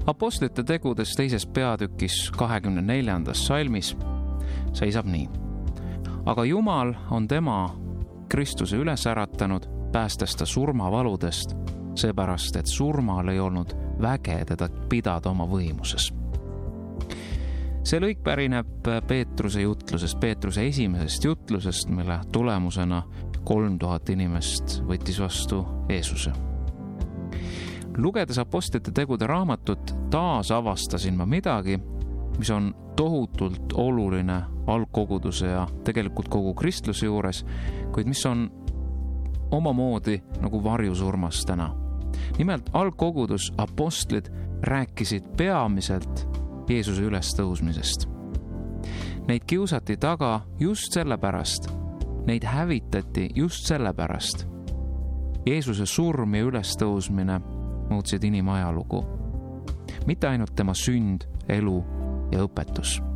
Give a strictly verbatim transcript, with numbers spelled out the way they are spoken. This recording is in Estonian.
Apostlite tegudes teises peatükis kahekümne neljandas salmis seisab nii. Aga Jumal on tema Kristuse üles äratanud, päästes ta surmavaludest, seepärast, et surmal ei olnud väge teda pidada oma võimuses. See lõik pärineb Peetruse jutlusest, Peetruse esimesest jutlusest, mille tulemusena kolm tuhat inimest võttis vastu Jeesuse. Lugedes Apostlite tegude raamatut, taas avastasin ma midagi, mis on tohutult oluline algkoguduse ja tegelikult kogu kristluse juures, kuid mis on omamoodi nagu varjusurmas täna. Nimelt algkogudus apostlid rääkisid peamiselt Jeesuse ülestõusmisest. Neid kiusati taga just sellepärast, neid hävitati just sellepärast. Jeesuse surm ja ülestõusmine muutsid inimajalugu. Mitte ainult tema sünd, elu ja õpetus.